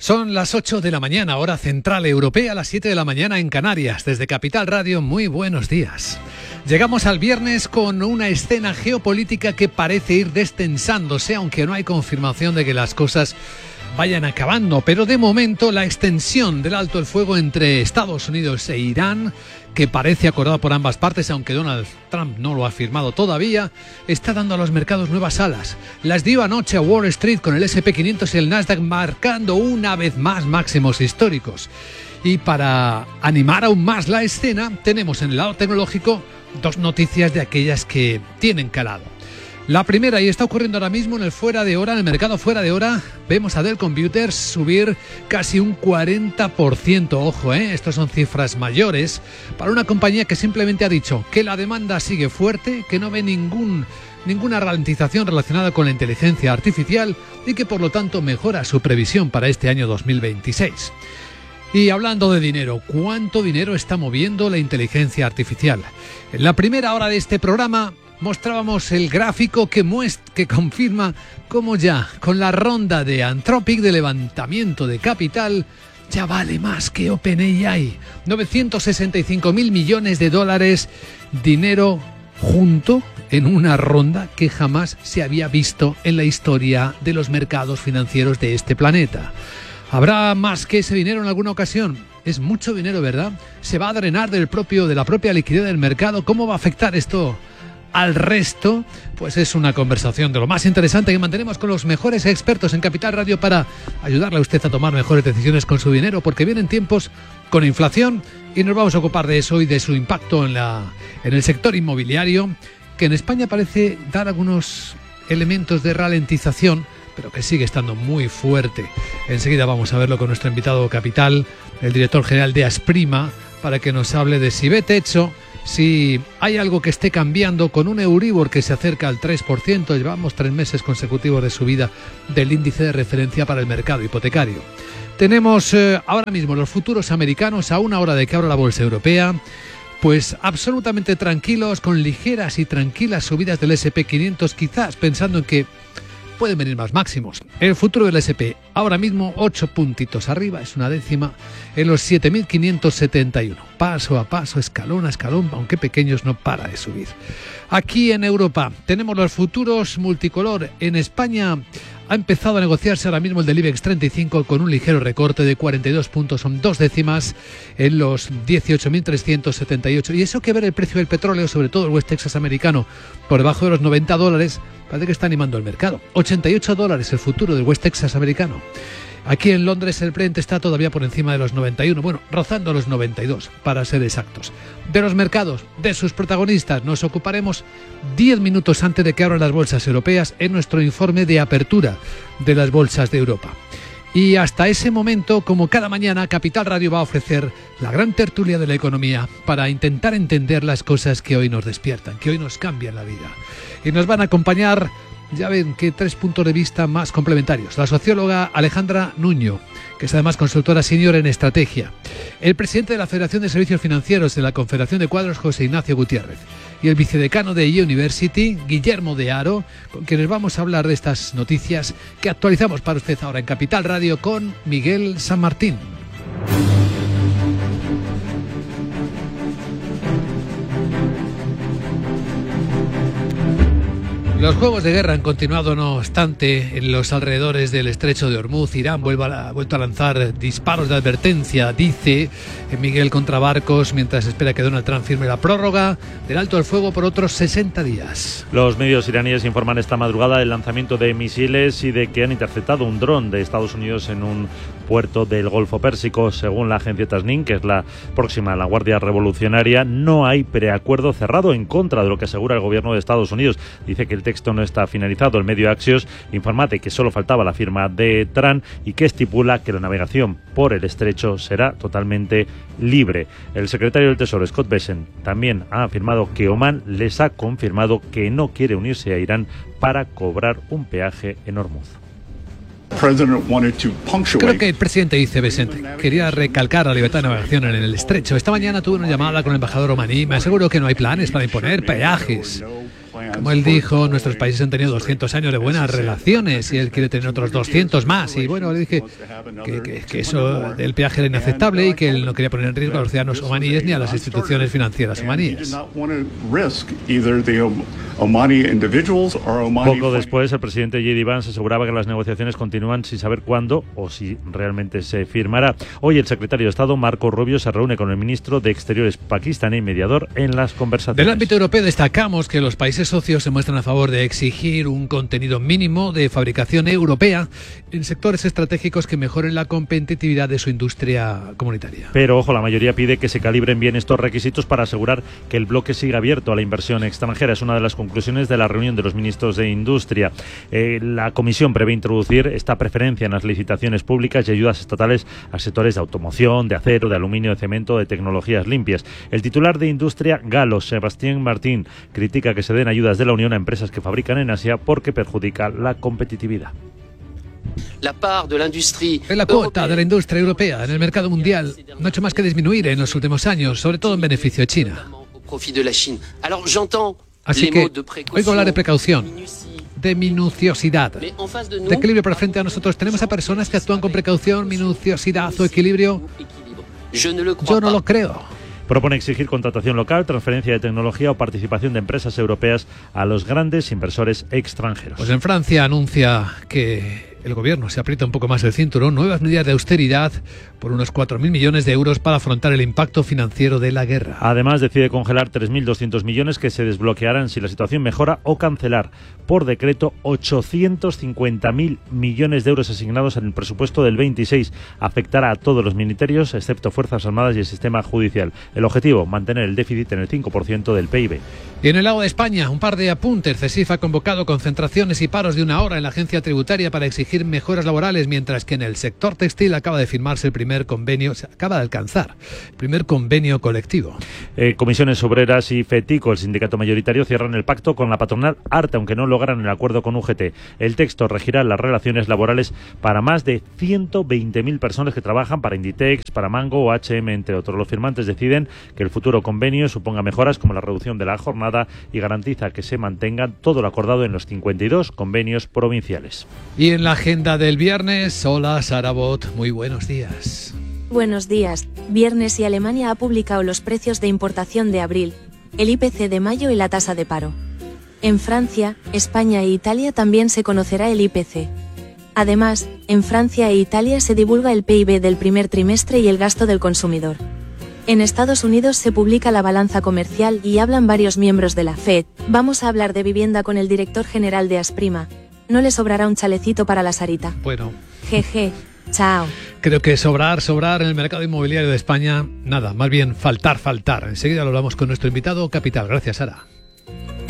Son las 8 de la mañana, hora central europea, las 7 de la mañana en Canarias. Desde Capital Radio, muy buenos días. Llegamos al viernes con una escena geopolítica que parece ir destensándose, aunque no hay confirmación de que las cosas vayan acabando. Pero de momento la extensión del alto el fuego entre Estados Unidos e Irán, que parece acordado por ambas partes, aunque Donald Trump no lo ha firmado todavía, está dando a los mercados nuevas alas. Las dio anoche a Wall Street con el S&P 500 y el Nasdaq marcando una vez más máximos históricos. Y para animar aún más la escena, tenemos en el lado tecnológico dos noticias de aquellas que tienen calado. La primera, y está ocurriendo ahora mismo en el fuera de hora, en el mercado fuera de hora, vemos a Dell Computers subir casi un 40%. Ojo, estos son cifras mayores para una compañía que simplemente ha dicho que la demanda sigue fuerte, que no ve ninguna ralentización relacionada con la inteligencia artificial y que por lo tanto mejora su previsión para este año 2026. Y hablando de dinero, ¿cuánto dinero está moviendo la inteligencia artificial? En la primera hora de este programa mostrábamos el gráfico que confirma cómo ya con la ronda de Anthropic de levantamiento de capital ya vale más que OpenAI. 965.000 millones de dólares, dinero junto en una ronda que jamás se había visto en la historia de los mercados financieros de este planeta. ¿Habrá más que ese dinero en alguna ocasión? Es mucho dinero, ¿verdad? ¿Se va a drenar de la propia liquidez del mercado? ¿Cómo va a afectar esto al resto? Pues es una conversación de lo más interesante que mantenemos con los mejores expertos en Capital Radio para ayudarle a usted a tomar mejores decisiones con su dinero, porque vienen tiempos con inflación y nos vamos a ocupar de eso y de su impacto en el sector inmobiliario, que en España parece dar algunos elementos de ralentización, pero que sigue estando muy fuerte. Enseguida vamos a verlo con nuestro invitado Capital, el director general de Asprima, para que nos hable de si ve techo, si hay algo que esté cambiando con un Euribor que se acerca al 3%, llevamos 3 meses consecutivos de subida del índice de referencia para el mercado hipotecario. Tenemos ahora mismo los futuros americanos a una hora de que abra la bolsa europea, pues absolutamente tranquilos, con ligeras y tranquilas subidas del S&P 500, quizás pensando en que pueden venir más máximos. El futuro del S&P ahora mismo 8 puntitos arriba, es una décima, en los 7.571. Paso a paso, escalón a escalón, aunque pequeños, no para de subir. Aquí en Europa tenemos los futuros multicolor. En España ha empezado a negociarse ahora mismo el del IBEX 35 con un ligero recorte de 42 puntos, son 2 décimas en los 18.378. Y eso que ver el precio del petróleo, sobre todo el West Texas americano, por debajo de los $90, parece que está animando el mercado. $88 el futuro del West Texas americano. Aquí en Londres el Brent está todavía por encima de los 91, bueno, rozando los 92 para ser exactos. De los mercados, de sus protagonistas, nos ocuparemos 10 minutos antes de que abran las bolsas europeas en nuestro informe de apertura de las bolsas de Europa. Y hasta ese momento, como cada mañana, Capital Radio va a ofrecer la gran tertulia de la economía para intentar entender las cosas que hoy nos despiertan, que hoy nos cambian la vida. Y nos van a acompañar, ya ven que 3 puntos de vista más complementarios. La socióloga Alejandra Nuño, que es además consultora senior en estrategia. El presidente de la Federación de Servicios Financieros de la Confederación de Cuadros, José Ignacio Gutiérrez. Y el vicedecano de University, Guillermo de Haro, con quienes vamos a hablar de estas noticias que actualizamos para usted ahora en Capital Radio con Miguel San Martín. Los juegos de guerra han continuado, no obstante, en los alrededores del estrecho de Hormuz. Irán ha vuelto a lanzar disparos de advertencia, dice Miguel, contra barcos, mientras espera que Donald Trump firme la prórroga del alto el fuego por otros 60 días. Los medios iraníes informan esta madrugada del lanzamiento de misiles y de que han interceptado un dron de Estados Unidos en un puerto del Golfo Pérsico. Según la agencia Tasnim, que es la próxima a la Guardia Revolucionaria, no hay preacuerdo cerrado en contra de lo que asegura el gobierno de Estados Unidos. Dice que el texto no está finalizado. El medio Axios informa de que solo faltaba la firma de Trump y que estipula que la navegación por el estrecho será totalmente libre. El secretario del Tesoro, Scott Bessent, también ha afirmado que Omán les ha confirmado que no quiere unirse a Irán para cobrar un peaje en Hormuz. Creo que el presidente, dice Bessent, quería recalcar la libertad de navegación en el estrecho. Esta mañana tuve una llamada con el embajador omaní. Me aseguró que no hay planes para imponer peajes. Como él dijo, nuestros países han tenido 200 años de buenas relaciones y él quiere tener otros 200 más. Y bueno, le dije que eso del peaje era inaceptable y que él no quería poner en riesgo a los ciudadanos omaníes ni a las instituciones financieras omaníes. Poco después, el presidente J.D. Vance aseguraba que las negociaciones continúan sin saber cuándo o si realmente se firmará. Hoy el secretario de Estado, Marco Rubio, se reúne con el ministro de Exteriores pakistaní y mediador en las conversaciones. Del ámbito europeo destacamos que los países socios se muestran a favor de exigir un contenido mínimo de fabricación europea en sectores estratégicos que mejoren la competitividad de su industria comunitaria. Pero, ojo, la mayoría pide que se calibren bien estos requisitos para asegurar que el bloque siga abierto a la inversión extranjera. Es una de las conclusiones de la reunión de los ministros de Industria. La Comisión prevé introducir esta preferencia en las licitaciones públicas y ayudas estatales a sectores de automoción, de acero, de aluminio, de cemento, de tecnologías limpias. El titular de Industria, Galo, Sebastián Martín, critica que se den ayudas de la Unión a empresas que fabrican en Asia porque perjudica la competitividad. La cuota de la industria europea en el mercado mundial no ha hecho más que disminuir en los últimos años, sobre todo en beneficio de China. Así que oigo hablar de precaución, de minuciosidad, de equilibrio, pero frente a nosotros tenemos a personas que actúan con precaución, minuciosidad o equilibrio. Yo no lo creo. Propone exigir contratación local, transferencia de tecnología o participación de empresas europeas a los grandes inversores extranjeros. Pues en Francia anuncia que el gobierno se aprieta un poco más el cinturón, nuevas medidas de austeridad por unos 4.000 millones de euros para afrontar el impacto financiero de la guerra. Además, decide congelar 3.200 millones que se desbloquearán si la situación mejora o cancelar por decreto 850.000 millones de euros asignados en el presupuesto del 26. Afectará a todos los ministerios, excepto Fuerzas Armadas y el sistema judicial. El objetivo, mantener el déficit en el 5% del PIB. Y en el lado de España, un par de apuntes. CESIF ha convocado concentraciones y paros de 1 hora en la agencia tributaria para exigir mejoras laborales, mientras que en el sector textil acaba de firmarse el primer convenio, se acaba de alcanzar el primer convenio colectivo. Comisiones Obreras y FETICO, el sindicato mayoritario, cierran el pacto con la patronal ARTE, aunque no logran el acuerdo con UGT. El texto regirá las relaciones laborales para más de 120.000 personas que trabajan para Inditex, para Mango o H&M, entre otros. Los firmantes deciden que el futuro convenio suponga mejoras como la reducción de la jornada y garantiza que se mantenga todo lo acordado en los 52 convenios provinciales. Y en la agenda del viernes, hola Sara Bot, muy buenos días. Buenos días. Viernes y Alemania ha publicado los precios de importación de abril, el IPC de mayo y la tasa de paro. En Francia, España e Italia también se conocerá el IPC. Además, en Francia e Italia se divulga el PIB del primer trimestre y el gasto del consumidor. En Estados Unidos se publica la balanza comercial y hablan varios miembros de la FED. Vamos a hablar de vivienda con el director general de Asprima. No le sobrará un chalecito para la Sarita. Bueno. Jeje. Chao. Creo que sobrar en el mercado inmobiliario de España, nada, más bien faltar. Enseguida lo hablamos con nuestro invitado Capital. Gracias, Sara.